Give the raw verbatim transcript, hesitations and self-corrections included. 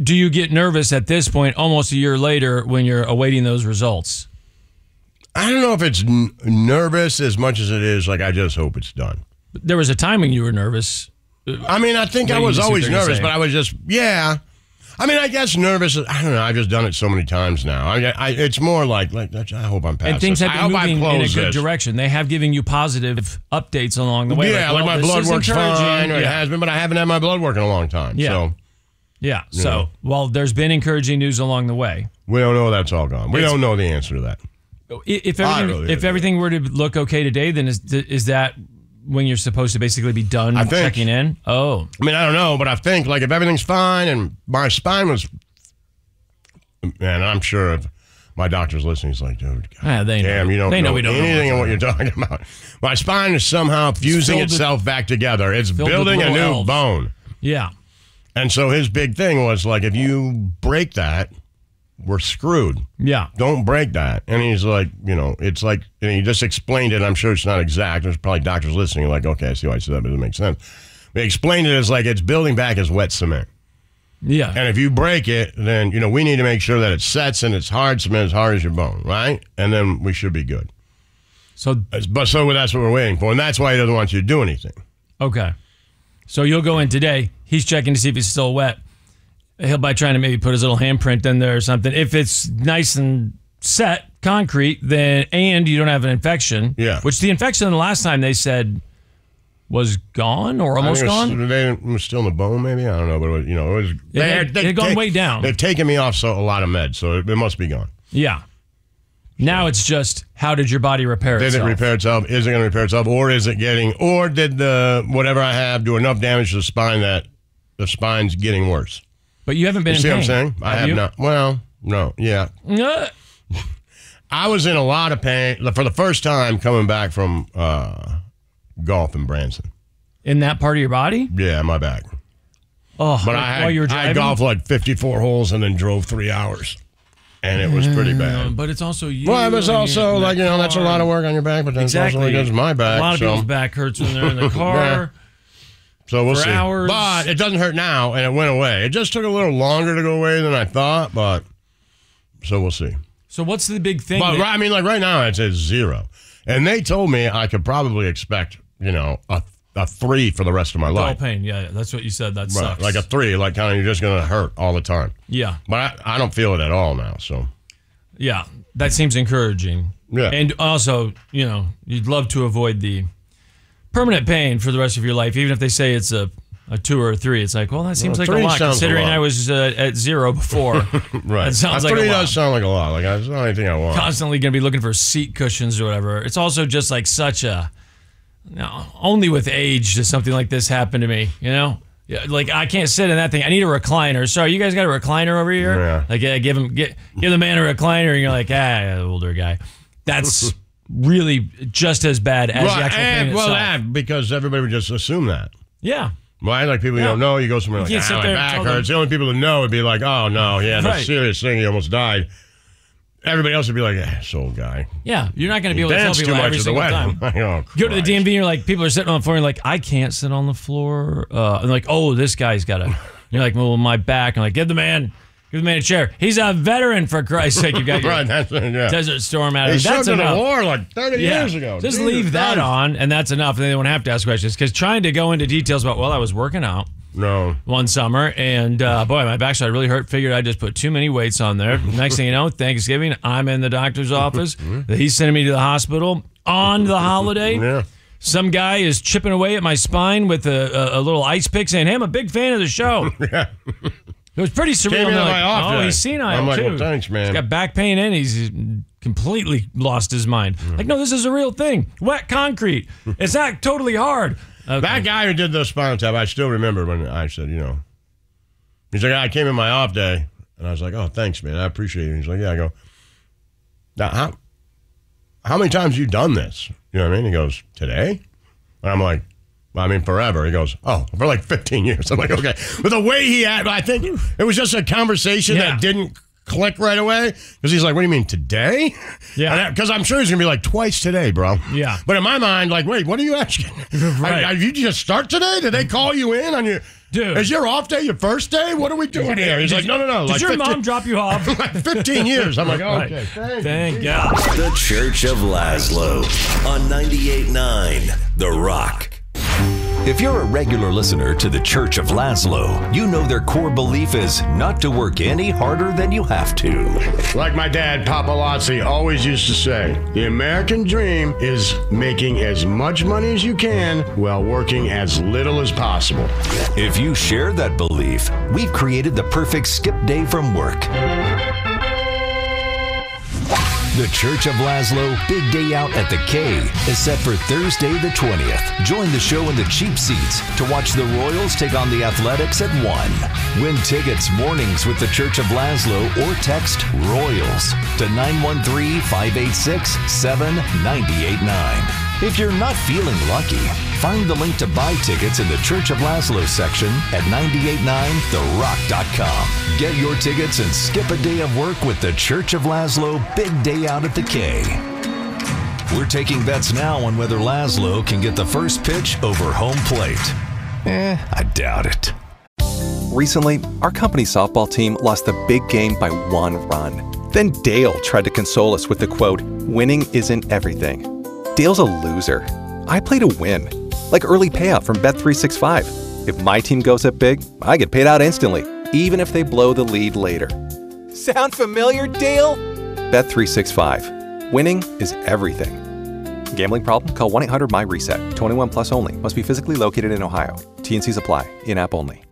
do you get nervous at this point, almost a year later, when you're awaiting those results? I don't know if it's n- nervous as much as it is like I just hope it's done. There was a time when you were nervous. I mean, I think I was always nervous, but I was just, yeah. I mean, I guess nervous. I don't know. I've just done it so many times now. I, I, it's more like, like, I hope I'm past And things this. have been I moving in a good this. direction. They have given you positive updates along the way. Yeah, like, like, well, my blood works fine, or it has been, but I haven't had my blood work in a long time. Yeah. So. Yeah. So, Yeah. well, there's been encouraging news along the way. We don't know that's all gone. We It's- don't know the answer to that. If everything, really if everything were to look okay today, then is is that when you're supposed to basically be done I think. checking in? Oh. I mean, I don't know, but I think like if everything's fine and my spine was, man, I'm sure if my doctor's listening, he's like, dude, God, Ah, they know. damn, you don't They know know, we don't know anything of what what you're talking about. My spine is somehow fusing filled with- itself back together. It's filled with building a new little elves. bone. Yeah. And so his big thing was like, if you break that, we're screwed. Yeah. Don't break that. And he's like, you know, it's like, and he just explained it. I'm sure it's not exact. There's probably doctors listening like, okay, I see why I said that, but it doesn't make sense. But he explained it as like it's building back as wet cement. Yeah. And if you break it, then, you know, we need to make sure that it sets and it's hard cement as hard as your bone, right? And then we should be good. So, But so that's what we're waiting for. And that's why he doesn't want you to do anything. okay. So you'll go in today. He's checking to see if it's still wet. He'll by trying to maybe put his little handprint in there or something. If it's nice and set, concrete, then and you don't have an infection. Yeah. Which the infection the last time they said was gone or almost I think it gone. was, they, it was still in the bone, maybe? I don't know. But, it was, you know, it was. It had- it had gone way down. They've taken me off so a lot of meds, so it, it must be gone. Yeah. Now it's just how did your body repair Did itself? it repair itself? Is it going to repair itself? Or is it getting, or did the whatever I have do enough damage to the spine that the spine's getting worse? But you haven't been You in see pain. what I'm saying? I have you? not. Well, no, yeah. Uh, I was in a lot of pain for the first time coming back from uh, golf in Branson. in that part of your body? Yeah, my back. Oh, But like I had, while you were I driving? had golfed like fifty-four holes and then drove three hours. And it was pretty bad. But it's also you. Well, it was and also you're in like, you the know, that's a car. lot of work on your back, but then Exactly. it's also against my back. A lot of so. people's back hurts when they're in the car. Yeah. So we'll For see. hours. But it doesn't hurt now, and it went away. It just took a little longer to go away than I thought, but so we'll see. So what's the big thing? But that- right, I mean, like right now, it says zero. And they told me I could probably expect, you know, a, a three for the rest of my dull life. pain. Yeah, yeah, that's what you said. That Right, sucks. like a three, like kind of you're just going to hurt all the time. yeah, But I, I don't feel it at all now, so. yeah. That seems encouraging. Yeah. And also, you know, you'd love to avoid the permanent pain for the rest of your life, even if they say it's a, a two or a three. It's like, well, that seems Well, like a three lot, sounds a considering lot. I was uh, at zero before. Right. That sounds a like three a lot. does sound like a lot. Like, it's not anything I want. Constantly going to be looking for seat cushions or whatever. It's also just like such a, no, only with age does something like this happen to me, you know? Yeah, like I can't sit in that thing. I need a recliner. Sorry, you guys got a recliner over here? Yeah. Like, yeah, give him, get, give the man a recliner, and you're like, ah, older guy. That's really just as bad as the Right, actual pain and, well, itself. that, because everybody would just assume that. Yeah. Right? Like people you Yeah. don't know, you go somewhere You like, can't sit ah, my there and back tell hurts. them- The only people that know would be like, oh, no, he had a Right. serious thing. He almost died. Everybody else would be like, eh, this old guy. Yeah, you're not going to be able to tell Danced people too that much every at the single wedding. time. Like, oh, You go to the Christ. D M V, and you're like, people are sitting on the floor, and you're like, I can't sit on the floor. Uh, and like, oh, this guy's got a. You're like, well, my back. I'm like, give the man, give the man a chair. He's a veteran, for Christ's sake. You got your Right, that's, yeah. Desert Storm out of He him. That's served in the enough. war like thirty Yeah. years ago. Just Jesus leave that Christ. on, and that's enough. And they don't have to ask questions because trying to go into details about, well, I was working out No. one summer, and uh, boy, my backside really hurt. Figured I just put too many weights on there. Next thing you know, Thanksgiving, I'm in the doctor's office. He's sending me to the hospital on the holiday. Yeah. Some guy is chipping away at my spine with a, a, a little ice pick, saying, "Hey, I'm a big fan of the show." Yeah. It was pretty surreal. Came in I'm on like, my off oh, day. he's senile I'm like, too. well, thanks, man. He's got back pain and he's completely lost his mind. Like, no, this is a real thing. Wet concrete. It's not totally hard. Okay. That guy who did the spinal tap, I still remember when I said, you know, he's like, I came in my off day, and I was like, oh, thanks, man. I appreciate it. He's like, yeah. I go, now, how, how many times have you done this? You know what I mean? He goes, today? And I'm like, I mean, forever. He goes, oh, for like fifteen years. I'm like, okay. But the way he had, I think it was just a conversation Yeah. that didn't click right away because he's like, what do you mean, today? Yeah. Because I'm sure he's going to be like, twice today, bro. Yeah. But in my mind, like, wait, what are you asking? Right. I, I, you just start today? Did they call you in on your... Dude. Is your off day your first day? What are we doing here? He's like, no, no, no. Did like your fifteen mom drop you off? like fifteen years. I'm like, oh, Right. okay. Thank, Thank you. God. The Church of Laszlo on ninety-eight point nine The Rock. If you're a regular listener to the Church of Laszlo, you know their core belief is not to work any harder than you have to. Like my dad, Papa Lozzi, always used to say, the American dream is making as much money as you can while working as little as possible. If you share that belief, we've created the perfect skip day from work. The Church of Laszlo Big Day Out at the K is set for Thursday the twentieth. Join the show in the cheap seats to watch the Royals take on the Athletics at one. Win tickets mornings with the Church of Laszlo or text ROYALS to nine one three, five eight six, seven nine eight nine. If you're not feeling lucky, find the link to buy tickets in the Church of Laszlo section at nine eight nine the rock dot com. Get your tickets and skip a day of work with the Church of Laszlo Big Day Out at the K. We're taking bets now on whether Laszlo can get the first pitch over home plate. Eh, I doubt it. Recently, our company's softball team lost the big game by one run. Then Dale tried to console us with the quote, "Winning isn't everything." Dale's a loser. I play to win. Like early payout from Bet three sixty-five. If my team goes up big, I get paid out instantly, even if they blow the lead later. Sound familiar, Dale? Bet three sixty-five. Winning is everything. Gambling problem? Call one eight hundred M Y RESET. twenty-one plus only. Must be physically located in Ohio. T N Cs apply. In-app only.